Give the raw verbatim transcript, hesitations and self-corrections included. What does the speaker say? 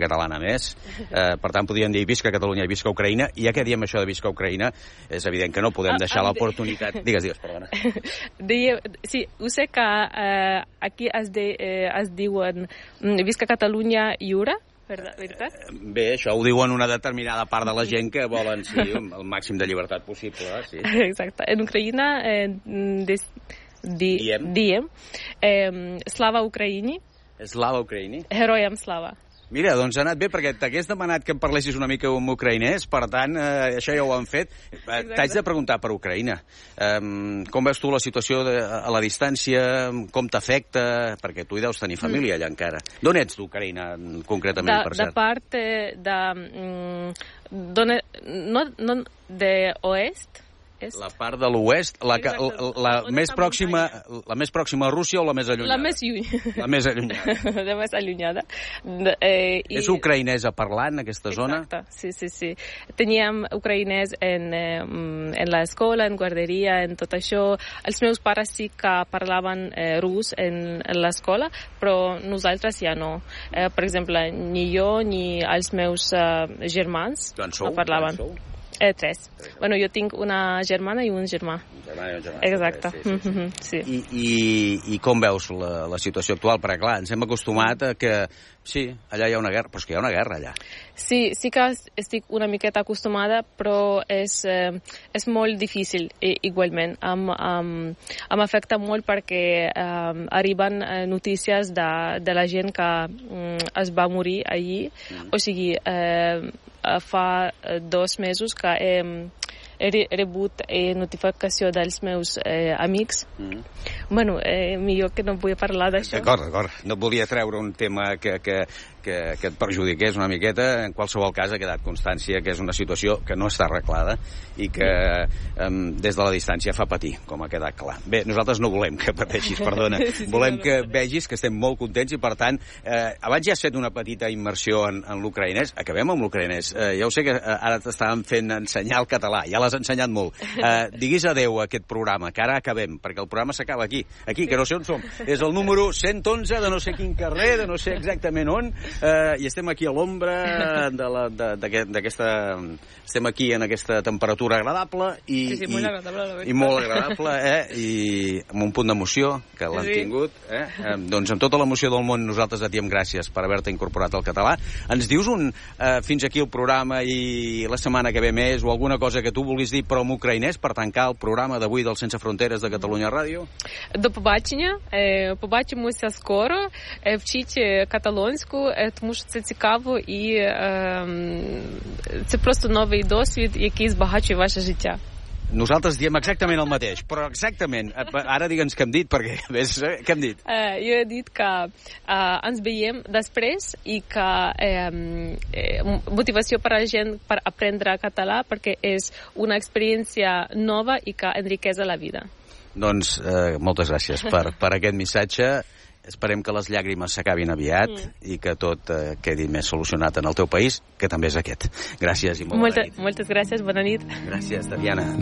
catalana més. Eh, per tant, podríem dir visca Catalunya i visca Ucraïna. I ja que diem això de visca Ucraïna, és evident que no podem deixar l'oportunitat... Digues, digues, perdona. Deia, sí, ho sé que eh, aquí es, de, eh, es diuen visca Catalunya lliure, veritat? Bé, això ho diuen una determinada part de la gent que volen, sí, el màxim de llibertat possible, sí. Exacte. En Ucraïna eh, des, di, diem, diem eh, Slava Ucraïni. Slava Ucraïni. Heroiam Slava. Mira, doncs ha anat bé, perquè t'hagués demanat que em parlessis una mica amb ucraïnès, per tant, eh, això ja ho han fet. Eh, T'haig de preguntar per Ucraïna. Eh, com veus tu la situació de, a la distància, com t'afecta? Perquè tu hi deus tenir família allà encara. D'on ets d'Ucraïna, concretament, de, per cert? De part eh, de... Mm, dona, no, no, de oest. És... La part de l'oest, la, la, la, la, més pròxima, la més pròxima a Rússia o la més allunyada? La més lluny. La més allunyada. La més allunyada. Eh, i... És ucraïnesa parlant, aquesta zona? Exacte, sí, sí, sí. Teníem ucraïnès en, eh, en l'escola, en guarderia, en tot això. Els meus pares sí que parlaven eh, rus en, en l'escola, però nosaltres ja no. Eh, per exemple, ni jo ni els meus eh, germans no parlaven. Eh, tres. Bueno, jo tinc una germana i un germà. Un germà i un germà. Exacte. Sí, sí, sí. sí. I, i, I com veus la, la situació actual? Perquè, clar, ens hem acostumat a que, sí, allà hi ha una guerra, però és que hi ha una guerra allà. Sí, sí que estic una miqueta acostumada, però és, eh, és molt difícil, i, igualment. Em, em, em afecta molt perquè eh, arriben notícies de, de la gent que mm, es va morir allí. Mm. O sigui, eh, fa dos mesos que he, he rebut eh, notificació dels meus eh, amics. Mm. Bueno, eh, millor que no vull parlar d'això. D'acord, d'acord. No volia treure un tema que, que, que, que et perjudiqués una miqueta. En qualsevol cas ha quedat constància que és una situació que no està arreglada i que eh, des de la distància fa patir, com ha quedat clar. Bé, nosaltres no volem que pateixis, perdona. Sí, sí, volem que vegis que estem molt contents i, per tant, eh, abans ja has fet una petita immersió en, en l'ucraïnès. Acabem amb l'ucraïnès. Eh, ja ho sé que ara t'estàvem fent ensenyar el català. Ja l'has ensenyat molt. Eh, diguis adeu a aquest programa, que ara acabem, perquè el programa s'acaba aquí. Aquí, que no sé on som. És el número cent onze de no sé quin carrer, de no sé exactament on, eh, i estem aquí a l'ombra d'aquesta... Estem aquí en aquesta temperatura agradable i, sí, sí, molt agradable, i, i molt agradable, eh? I amb un punt d'emoció, que l'han sí. tingut. Eh? Eh, doncs amb tota l'emoció del món nosaltres et diem gràcies per haver-te incorporat al català. Ens dius un eh, fins aquí el programa i la setmana que ve més, o alguna cosa que tu vulguis dir, però en ucraïnès, per tancar el programa d'avui del Sense Fronteres de Catalunya Рádіо? До побачення. Побачимося скоро. Вчіть каталонську, тому що це цікаво і це просто новий досвід, який збагачує ваше життя. Nosaltres diem exactament el mateix, però exactament. Ara digue'ns què hem dit, perquè ves, què hem dit? Uh, jo he dit que uh, ens veiem després i que uh, motivació per a la gent per aprendre català, perquè és una experiència nova i que enriqueix la vida. Doncs eh, moltes gràcies per, per aquest missatge. Esperem que les llàgrimes s'acabin aviat mm. i que tot eh, quedi més solucionat en el teu país, que també és aquest. Gràcies i molt Molta, bona nit. Moltes gràcies, bona nit. Gràcies, Tatiana.